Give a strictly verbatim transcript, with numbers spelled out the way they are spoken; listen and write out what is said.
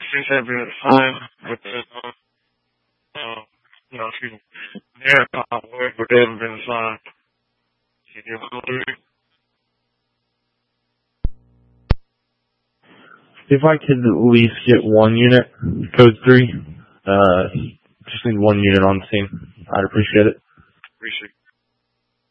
things have been fine with the, uh, uh, you know, excuse me, their uh, work, but they haven't been assigned. Can you go through? If I could at least get one unit, code three, uh, just need one unit on the team. I'd appreciate it. Appreciate it.